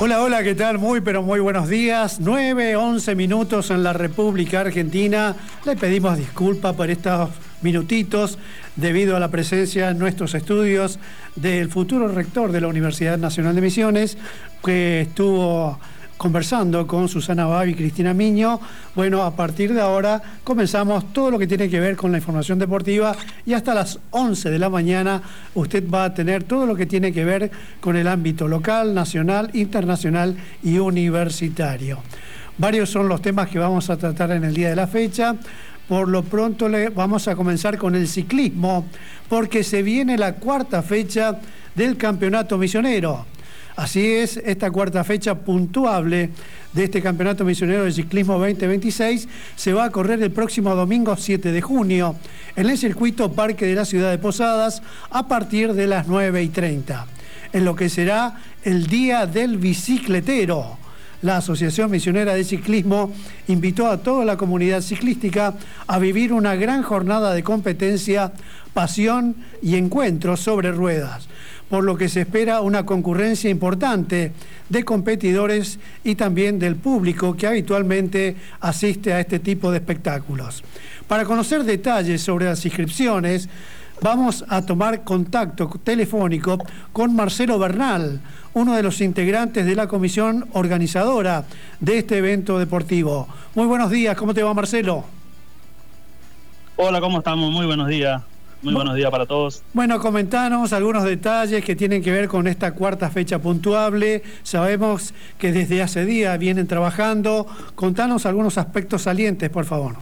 Hola, hola, ¿qué tal? Muy, pero muy buenos días. 9:11 minutos en la República Argentina. Le pedimos disculpas por estos minutitos debido a la presencia en nuestros estudios del futuro rector de la Universidad Nacional de Misiones, que estuvo conversando con Susana Babi y Cristina Miño. Bueno, a partir de ahora comenzamos todo lo que tiene que ver con la información deportiva y hasta las 11 de la mañana usted va a tener todo lo que tiene que ver con el ámbito local, nacional, internacional y universitario. Varios son los temas que vamos a tratar en el día de la fecha. Por lo pronto vamos a comenzar con el ciclismo, porque se viene la cuarta fecha del Campeonato Misionero. Así es, esta cuarta fecha puntuable de este Campeonato Misionero de Ciclismo 2026 se va a correr el próximo domingo 7 de junio en el circuito Parque de la Ciudad de Posadas a partir de las 9:30, en lo que será el Día del Bicicletero. La Asociación Misionera de Ciclismo invitó a toda la comunidad ciclística a vivir una gran jornada de competencia, pasión y encuentros sobre ruedas, por lo que se espera una concurrencia importante de competidores y también del público que habitualmente asiste a este tipo de espectáculos. Para conocer detalles sobre las inscripciones, vamos a tomar contacto telefónico con Marcelo Bernal, uno de los integrantes de la comisión organizadora de este evento deportivo. Muy buenos días, ¿cómo te va, Marcelo? Hola, ¿cómo estamos? Muy buenos días. Muy buenos días para todos. Bueno, comentanos algunos detalles que tienen que ver con esta cuarta fecha puntuable. Sabemos que desde hace días vienen trabajando. Contanos algunos aspectos salientes, por favor.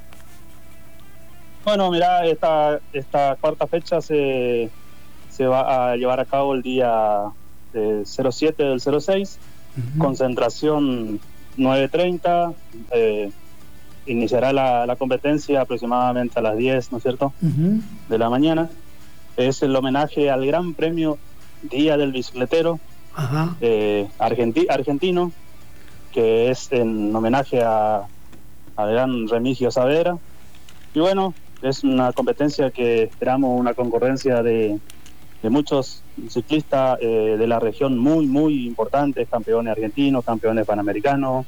Bueno, mirá, esta cuarta fecha se va a llevar a cabo el día 07 del 06, concentración 9:30, iniciará la competencia aproximadamente a las 10, ¿no es cierto?, de la mañana. Es el homenaje al Gran Premio Día del Bicicletero argentino, que es en homenaje al gran Remigio Saavedra. Y bueno, es una competencia que esperamos una concurrencia de muchos ciclistas de la región muy importantes, campeones argentinos, campeones panamericanos,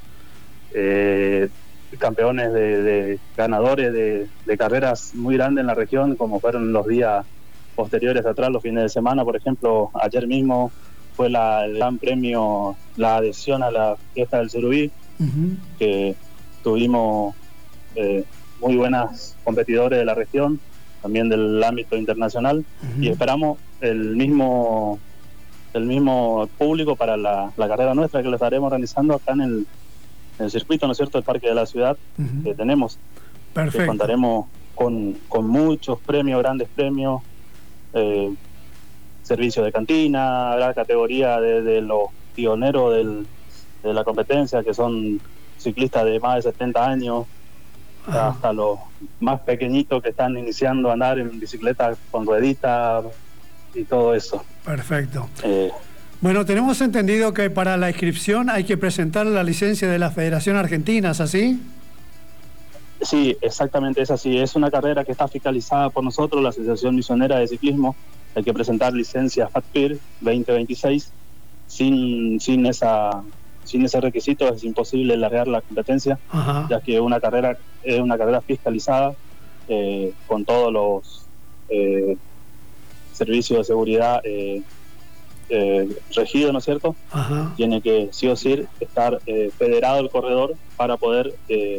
campeones de ganadores de carreras muy grandes en la región, como fueron los días posteriores atrás, los fines de semana. Por ejemplo, ayer mismo fue el gran premio, la adhesión a la fiesta del Surubí, que tuvimos muy buenas competidores de la región, también del ámbito internacional, y esperamos el mismo público para la carrera nuestra, que lo estaremos organizando acá en el circuito, ¿no es cierto?, el Parque de la Ciudad que tenemos. Perfecto. Que contaremos con muchos premios, grandes premios, servicio de cantina, la categoría de los pioneros de la competencia, que son ciclistas de más de 70 años, hasta los más pequeñitos que están iniciando a andar en bicicleta con rueditas y todo eso. Perfecto. Bueno, tenemos entendido que para la inscripción hay que presentar la licencia de la Federación Argentina, ¿es así? Sí, exactamente, es así. Es una carrera que está fiscalizada por nosotros, la Asociación Misionera de Ciclismo. Hay que presentar licencia FATPIR 2026. Sin ese requisito es imposible largar la competencia, ya que una carrera es una carrera fiscalizada, con todos los servicios de seguridad regido, ¿no es cierto? Tiene que sí o sí estar federado el corredor para poder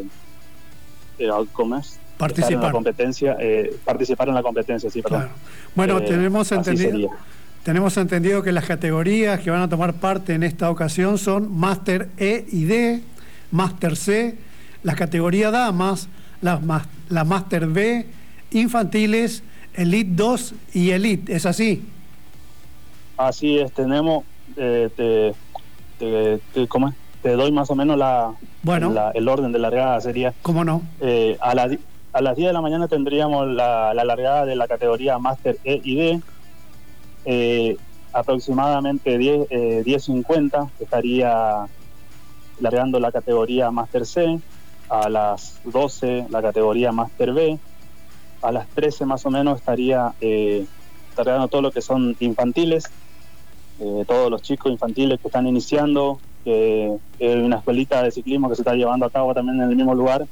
participar en la competencia, sí, perdón. Claro. Bueno, tenemos entendido que las categorías que van a tomar parte en esta ocasión son Máster E y D, Máster C, la categoría Damas, la Máster B, Infantiles, Elite 2 y Elite, ¿es así? Así es, tenemos, ¿cómo es? Te doy más o menos el orden de largada. Sería, ¿cómo no? A las 10 de la mañana tendríamos la largada de la categoría Máster E y D. Aproximadamente 10:50 estaría largando la categoría Máster C. A las 12 la categoría Máster B. A las 13 más o menos estaría largando todo lo que son infantiles. todos los chicos infantiles que están iniciando, es una escuelita de ciclismo que se está llevando a cabo también en el mismo lugar,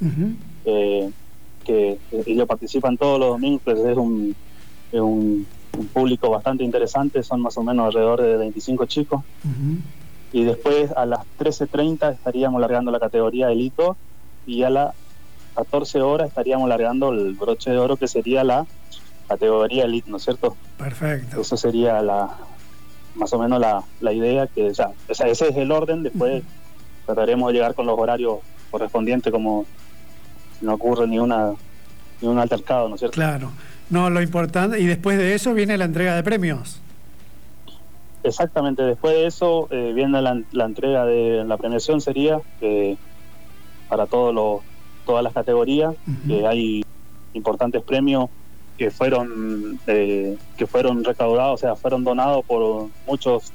que ellos participan todos los domingos, pues es un público bastante interesante, son más o menos alrededor de 25 chicos. Y después a las 13:30 estaríamos largando la categoría Elite 2, y a las 14 horas estaríamos largando el broche de oro, que sería la categoría Elite, ¿no es cierto? Perfecto. Eso sería más o menos la idea, que ese es el orden. Después trataremos de llegar con los horarios correspondientes, como si no ocurre ni un altercado, ¿no es cierto? Claro. No, lo importante, y después de eso viene la entrega de premios. Exactamente, después de eso viene la entrega de la premiación, sería para todas las categorías. Hay importantes premios que fueron recaudados, o sea, fueron donados por muchos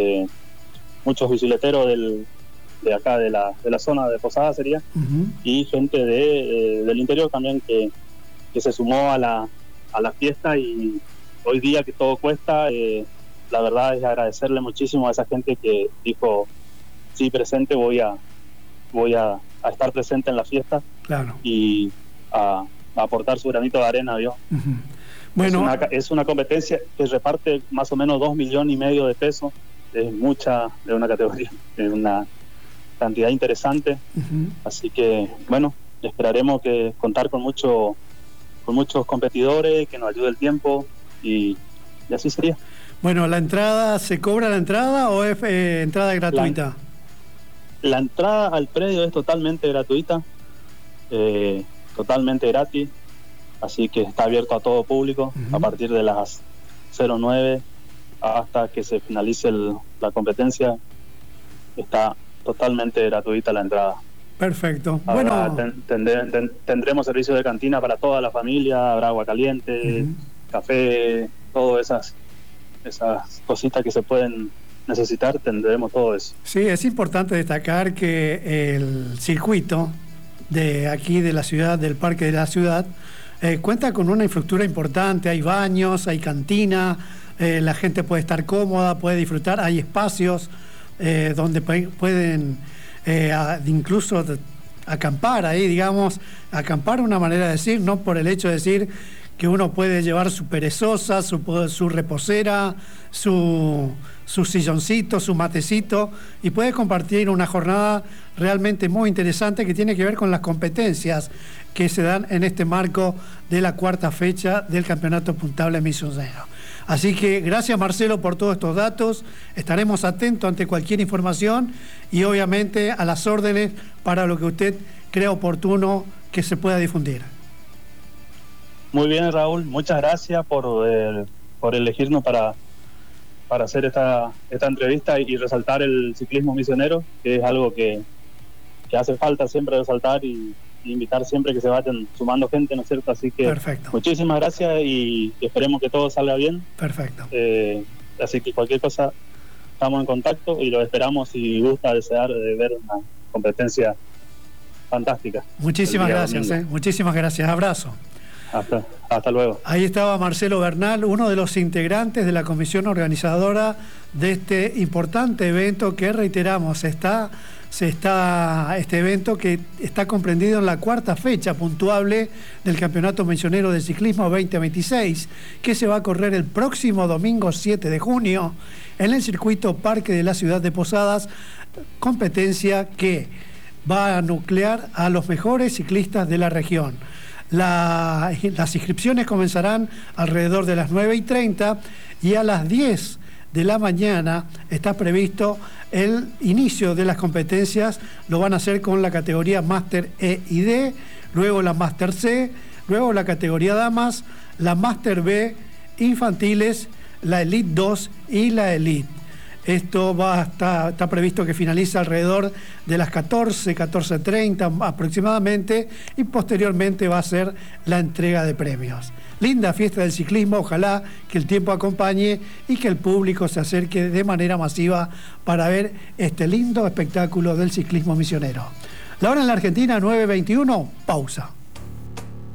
bicicleteros de acá de la zona de Posadas, sería, y gente del interior también que se sumó a la fiesta. Y hoy día, que todo cuesta, la verdad es agradecerle muchísimo a esa gente que dijo: sí, presente, voy a estar presente en la fiesta. Claro. Y a aportar su granito de arena, ¿vio? Bueno, es una competencia que reparte más o menos 2,5 millones de pesos. Es mucha de una categoría, es una cantidad interesante. Así que, bueno, esperaremos contar con muchos competidores, que nos ayude el tiempo, y así sería. Bueno, ¿se cobra la entrada o es entrada gratuita? La entrada al predio es totalmente gratuita, totalmente gratis, así que está abierto a todo público a partir de las 09 hasta que se finalice la competencia. Está totalmente gratuita la entrada. Perfecto. Ahora, bueno, tendremos servicio de cantina para toda la familia, habrá agua caliente, café, todas esas cositas que se pueden necesitar, tendremos todo eso. Sí, es importante destacar que el circuito de aquí de la ciudad, del Parque de la Ciudad, cuenta con una infraestructura importante. Hay baños, hay cantina, la gente puede estar cómoda, puede disfrutar, hay espacios donde pueden incluso acampar ahí, digamos, acampar, una manera de decir, no por el hecho de decir que uno puede llevar su perezosa, su reposera, su silloncito, su matecito, y puede compartir una jornada realmente muy interesante que tiene que ver con las competencias que se dan en este marco de la cuarta fecha del Campeonato Puntable Misionero. Así que gracias, Marcelo, por todos estos datos. Estaremos atentos ante cualquier información y obviamente a las órdenes para lo que usted crea oportuno que se pueda difundir. Muy bien, Raúl, muchas gracias por elegirnos para hacer esta entrevista y resaltar el ciclismo misionero, que es algo que hace falta siempre resaltar, y invitar siempre que se vayan sumando gente, ¿no es cierto? Así que perfecto. Muchísimas gracias y esperemos que todo salga bien. Perfecto. Así que cualquier cosa, estamos en contacto y lo esperamos, y gusta desear ver una competencia fantástica. Muchísimas gracias, muchísimas gracias. Abrazo. Hasta luego. Ahí estaba Marcelo Bernal, uno de los integrantes de la comisión organizadora de este importante evento que, reiteramos, este evento que está comprendido en la cuarta fecha puntuable del Campeonato Misionero de Ciclismo 2026, que se va a correr el próximo domingo 7 de junio en el circuito Parque de la Ciudad de Posadas, competencia que va a nuclear a los mejores ciclistas de la región. Las inscripciones comenzarán alrededor de las 9:30 y a las 10 de la mañana está previsto el inicio de las competencias. Lo van a hacer con la categoría Máster E y D, luego la Máster C, luego la categoría Damas, la Máster B, Infantiles, la Elite 2 y la Elite. Esto está previsto que finalice alrededor de las 14:30 aproximadamente, y posteriormente va a ser la entrega de premios. Linda fiesta del ciclismo, ojalá que el tiempo acompañe y que el público se acerque de manera masiva para ver este lindo espectáculo del ciclismo misionero. La hora en la Argentina, 9:21, pausa.